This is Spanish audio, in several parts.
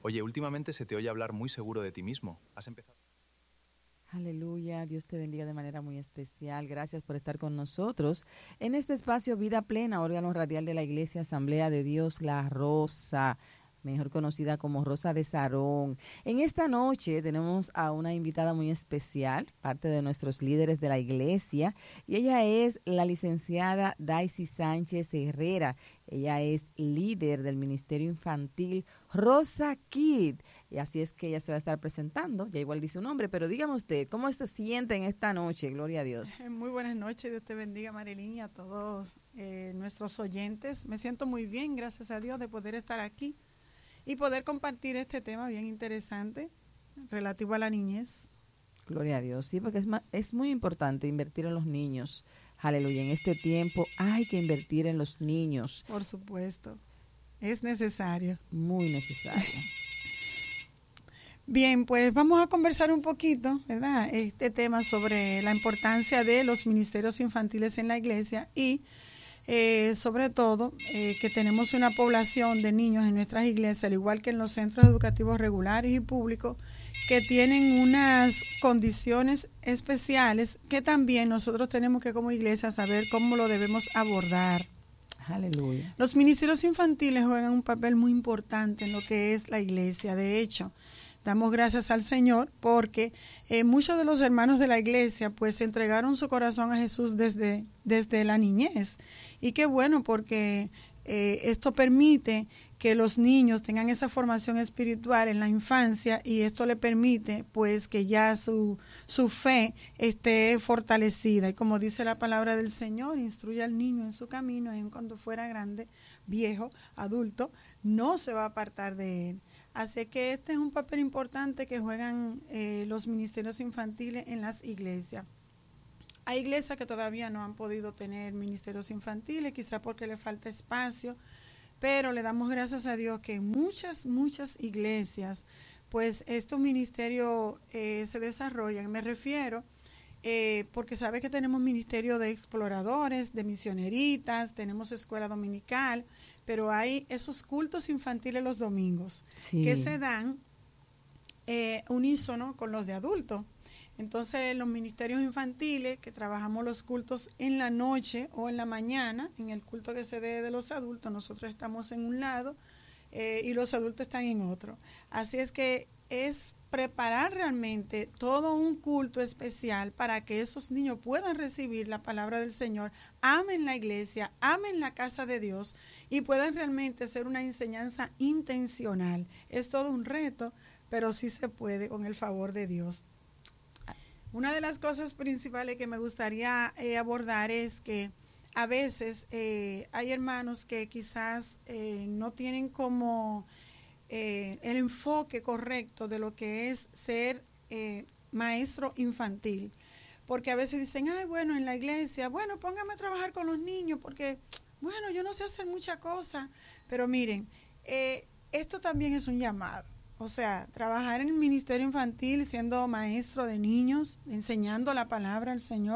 Oye, últimamente se te oye hablar muy seguro de ti mismo. ¿Has empezado? Aleluya, Dios te bendiga de manera muy especial. Gracias por estar con nosotros en este espacio Vida Plena, órgano radial de la Iglesia Asamblea de Dios La Rosa, mejor conocida como Rosa de Sarón. En esta noche tenemos a una invitada muy especial, parte de nuestros líderes de la iglesia, y ella es la licenciada Daisy Sánchez Herrera. Ella es líder del Ministerio Infantil Rosa Kid. Y así es que ella se va a estar presentando, ya igual dice su nombre, pero dígame usted, ¿cómo se siente en esta noche? Gloria a Dios. Muy buenas noches, Dios te bendiga, Marilyn, y a todos nuestros oyentes. Me siento muy bien, gracias a Dios, de poder estar aquí y poder compartir este tema bien interesante relativo a la niñez. Gloria a Dios, sí, porque es muy importante invertir en los niños. Aleluya, en este tiempo hay que invertir en los niños. Por supuesto, es necesario. Muy necesario. Bien, pues vamos a conversar un poquito, ¿verdad? Este tema sobre la importancia de los ministerios infantiles en la iglesia y sobre todo que tenemos una población de niños en nuestras iglesias, al igual que en los centros educativos regulares y públicos, que tienen unas condiciones especiales que también nosotros tenemos que como iglesia saber cómo lo debemos abordar. Aleluya. Los ministerios infantiles juegan un papel muy importante en lo que es la iglesia. De hecho, damos gracias al Señor porque muchos de los hermanos de la iglesia pues entregaron su corazón a Jesús desde la niñez. Y qué bueno porque esto permite que los niños tengan esa formación espiritual en la infancia y esto le permite pues que ya su fe esté fortalecida. Y como dice la palabra del Señor, instruye al niño en su camino y cuando fuera grande, viejo, adulto, no se va a apartar de él. Así que este es un papel importante que juegan los ministerios infantiles en las iglesias. Hay iglesias que todavía no han podido tener ministerios infantiles, quizá porque le falta espacio, pero le damos gracias a Dios que en muchas iglesias, pues estos ministerios se desarrollan. Me refiero porque sabe que tenemos ministerio de exploradores, de misioneritas, tenemos escuela dominical, pero hay esos cultos infantiles los domingos que se dan unísono con los de adultos. Entonces, los ministerios infantiles, que trabajamos los cultos en la noche o en la mañana, en el culto que se dé de los adultos, nosotros estamos en un lado y los adultos están en otro. Así es que es preparar realmente todo un culto especial para que esos niños puedan recibir la palabra del Señor, amen la iglesia, amen la casa de Dios y puedan realmente hacer una enseñanza intencional. Es todo un reto, pero sí se puede con el favor de Dios. Una de las cosas principales que me gustaría abordar es que a veces hay hermanos que quizás no tienen como el enfoque correcto de lo que es ser maestro infantil. Porque a veces dicen, ay, bueno, en la iglesia, bueno, póngame a trabajar con los niños porque, bueno, yo no sé hacer muchas cosas. Pero miren, esto también es un llamado. O sea, trabajar en el ministerio infantil siendo maestro de niños, enseñando la palabra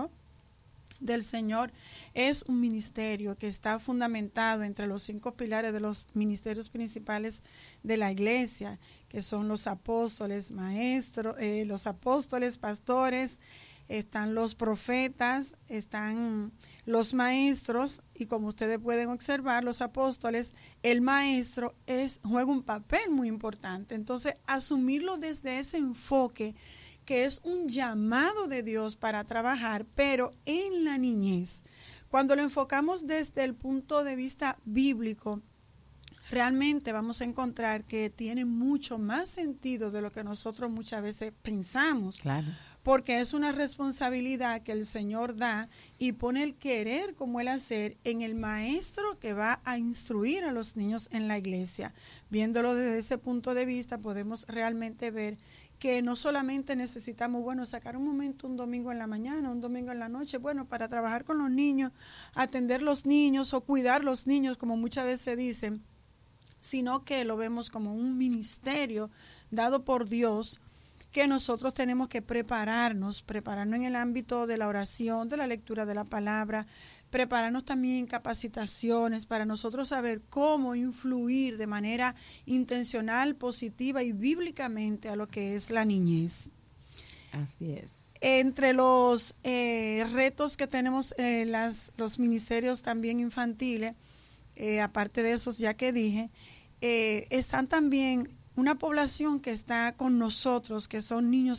del Señor, es un ministerio que está fundamentado entre los 5 pilares de los ministerios principales de la iglesia, que son los apóstoles, maestros, los apóstoles, pastores, están los profetas, están los maestros y como ustedes pueden observar, los apóstoles, el maestro juega un papel muy importante. Entonces, asumirlo desde ese enfoque que es un llamado de Dios para trabajar, pero en la niñez. Cuando lo enfocamos desde el punto de vista bíblico, realmente vamos a encontrar que tiene mucho más sentido de lo que nosotros muchas veces pensamos. Claro. Porque es una responsabilidad que el Señor da y pone el querer como el hacer en el maestro que va a instruir a los niños en la iglesia. Viéndolo desde ese punto de vista, podemos realmente ver que no solamente necesitamos, bueno, sacar un momento un domingo en la mañana, un domingo en la noche, bueno, para trabajar con los niños, atender los niños o cuidar los niños, como muchas veces dicen, sino que lo vemos como un ministerio dado por Dios, que nosotros tenemos que prepararnos en el ámbito de la oración, de la lectura de la palabra, prepararnos también en capacitaciones para nosotros saber cómo influir de manera intencional, positiva y bíblicamente a lo que es la niñez. Así es. Entre los retos que tenemos los ministerios también infantiles, aparte de esos ya que dije, están también una población que está con nosotros, que son niños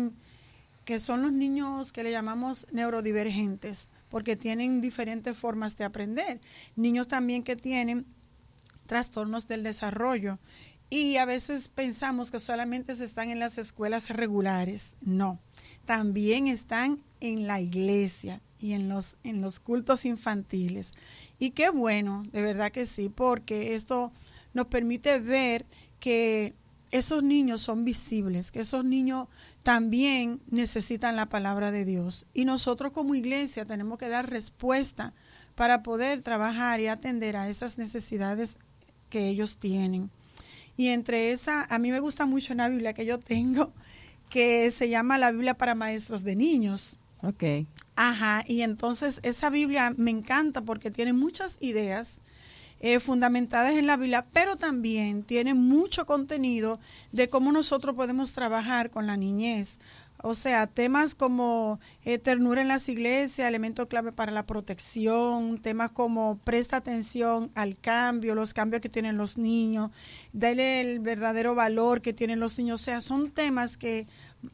que son los niños que le llamamos neurodivergentes, porque tienen diferentes formas de aprender. Niños también que tienen trastornos del desarrollo. Y a veces pensamos que solamente se están en las escuelas regulares. No, también están en la iglesia y en los cultos infantiles. Y qué bueno, de verdad que sí, porque esto nos permite ver que esos niños son visibles, que esos niños también necesitan la palabra de Dios. Y nosotros como iglesia tenemos que dar respuesta para poder trabajar y atender a esas necesidades que ellos tienen. Y entre esa, a mí me gusta mucho una Biblia que yo tengo, que se llama la Biblia para Maestros de Niños. Ok. Ajá, y entonces esa Biblia me encanta porque tiene muchas ideas fundamentadas en la Biblia, pero también tiene mucho contenido de cómo nosotros podemos trabajar con la niñez. O sea, temas como ternura en las iglesias, elemento clave para la protección, temas como presta atención al cambio, los cambios que tienen los niños, dale el verdadero valor que tienen los niños. O sea, son temas que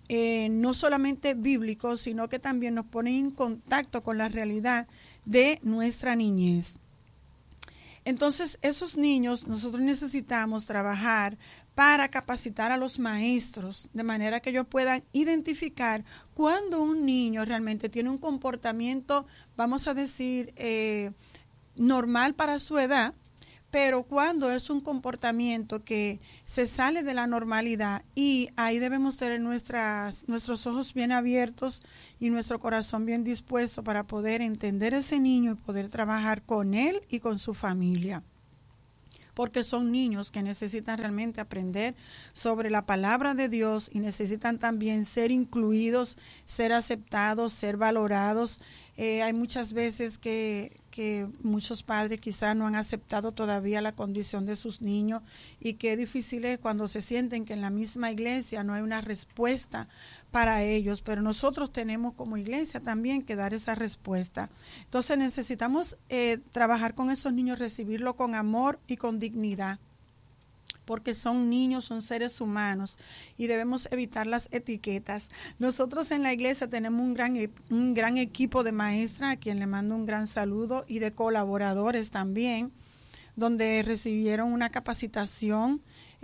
no solamente bíblicos, sino que también nos ponen en contacto con la realidad de nuestra niñez. Entonces, esos niños nosotros necesitamos trabajar para capacitar a los maestros, de manera que ellos puedan identificar cuando un niño realmente tiene un comportamiento, vamos a decir, normal para su edad, pero cuando es un comportamiento que se sale de la normalidad, y ahí debemos tener nuestros ojos bien abiertos y nuestro corazón bien dispuesto para poder entender a ese niño y poder trabajar con él y con su familia. Porque son niños que necesitan realmente aprender sobre la palabra de Dios y necesitan también ser incluidos, ser aceptados, ser valorados. Hay muchas veces que muchos padres quizás no han aceptado todavía la condición de sus niños, y qué difícil es cuando se sienten que en la misma iglesia no hay una respuesta para ellos, pero nosotros tenemos como iglesia también que dar esa respuesta. Entonces necesitamos trabajar con esos niños, recibirlo con amor y con dignidad, porque son niños, son seres humanos y debemos evitar las etiquetas. Nosotros en la iglesia tenemos un gran equipo de maestras, a quien le mando un gran saludo, y de colaboradores también, donde recibieron una capacitación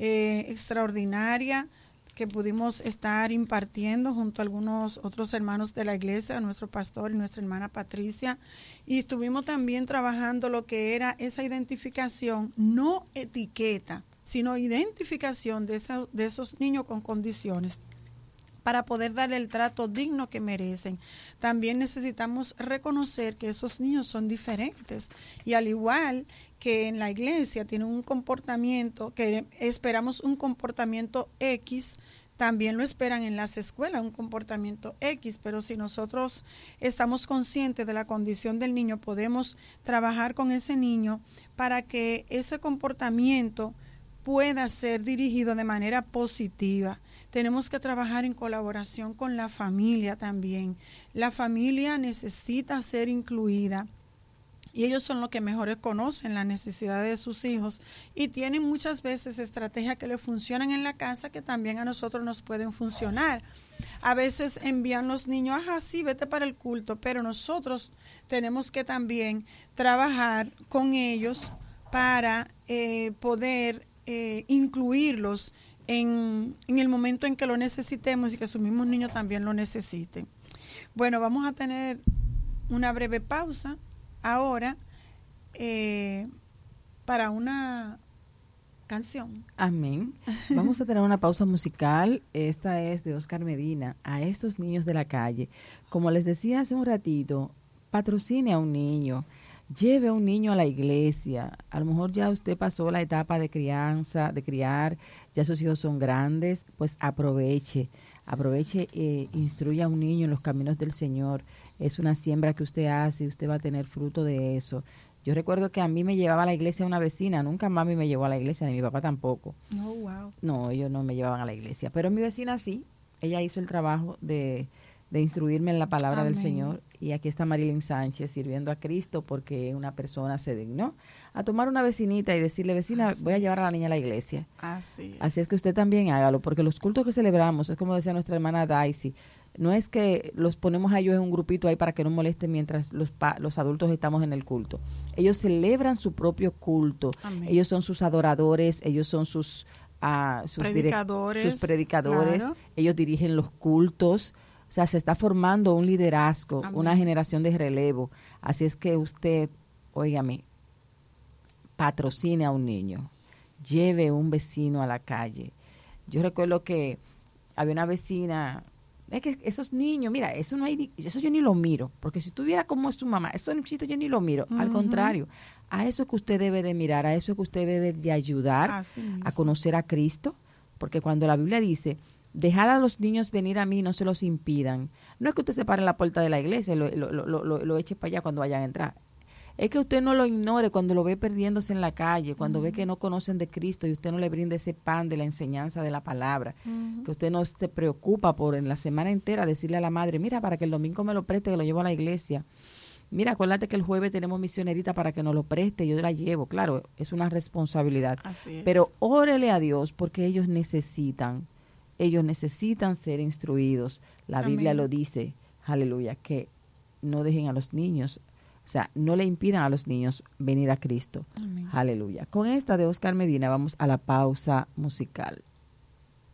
extraordinaria que pudimos estar impartiendo junto a algunos otros hermanos de la iglesia, nuestro pastor y nuestra hermana Patricia, y estuvimos también trabajando lo que era esa identificación, no etiqueta, sino identificación de esos niños con condiciones, para poder darle el trato digno que merecen. También necesitamos reconocer que esos niños son diferentes, y al igual que en la iglesia tienen un comportamiento, que esperamos un comportamiento X, también lo esperan en las escuelas, un comportamiento X, pero si nosotros estamos conscientes de la condición del niño, podemos trabajar con ese niño para que ese comportamiento pueda ser dirigido de manera positiva. Tenemos que trabajar en colaboración con la familia también. La familia necesita ser incluida, y ellos son los que mejores conocen las necesidades de sus hijos, y tienen muchas veces estrategias que les funcionan en la casa que también a nosotros nos pueden funcionar. A veces envían los niños, sí, vete para el culto, pero nosotros tenemos que también trabajar con ellos para poder incluirlos en el momento en que lo necesitemos y que sus mismos niños también lo necesiten. Bueno, vamos a tener una breve pausa ahora para una canción. Amén. Vamos a tener una pausa musical. Esta es de Oscar Medina, A estos niños de la calle. Como les decía hace un ratito, patrocine a un niño. Lleve a un niño a la iglesia. A lo mejor ya usted pasó la etapa de crianza, de criar, ya sus hijos son grandes, pues aproveche Aproveche, instruya a un niño en los caminos del Señor. Es una siembra que usted hace y usted va a tener fruto de eso. Yo recuerdo que a mí me llevaba a la iglesia una vecina, nunca mami me llevó a la iglesia, ni mi papá tampoco. Oh, wow. No, ellos no me llevaban a la iglesia, pero mi vecina sí, ella hizo el trabajo de instruirme en la palabra Amén. del Señor, y aquí está Marilyn Sánchez sirviendo a Cristo porque una persona se dignó a tomar una vecinita y decirle, vecina, Así voy a llevar a la es. niña a la iglesia. Así Es que usted también hágalo, porque los cultos que celebramos, es como decía nuestra hermana Daisy, no es que los ponemos a ellos en un grupito ahí para que no molesten mientras los adultos estamos en el culto. Ellos celebran su propio culto. Amén. Ellos son sus adoradores, ellos son sus predicadores. Claro. Ellos dirigen los cultos. O sea, se está formando un liderazgo, Amén. una generación de relevo. Así es que usted, óigame, patrocine a un niño, lleve un vecino a la calle. Yo recuerdo que había una vecina, es que esos niños, mira, eso yo ni lo miro, porque si tuviera como es su mamá, eso no existe, yo ni lo miro. Al contrario, a eso es que usted debe de mirar, a eso es que usted debe de ayudar a conocer a Cristo, porque cuando la Biblia dice, dejad a los niños venir a mí, no se los impidan. No es que usted se pare en la puerta de la iglesia y lo eche para allá cuando vayan a entrar. Es que usted no lo ignore cuando lo ve perdiéndose en la calle, cuando ve que no conocen de Cristo y usted no le brinda ese pan de la enseñanza de la palabra, que usted no se preocupa por en la semana entera decirle a la madre, mira, para que el domingo me lo preste, que lo llevo a la iglesia. Mira, acuérdate que el jueves tenemos misionerita para que nos lo preste, yo la llevo. Claro, es una responsabilidad. Así es. Pero órele a Dios porque ellos necesitan ser instruidos. La Biblia lo dice, aleluya, que no dejen a los niños, o sea, no le impidan a los niños venir a Cristo. Amén. Aleluya. Con esta de Oscar Medina vamos a la pausa musical.